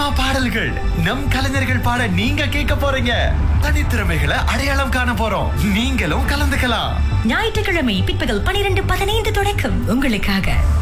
பாடல்கள் நம் கலைஞர்கள் பாட நீங்க கேட்க போறீங்க. தனித்திறமைகளை அடையாளம் காண போறோம். நீங்களும் கலந்துக்கலாம். ஞாயிற்றுக்கிழமை பிற்பகல் 12:15 தொடக்கம் உங்களுக்காக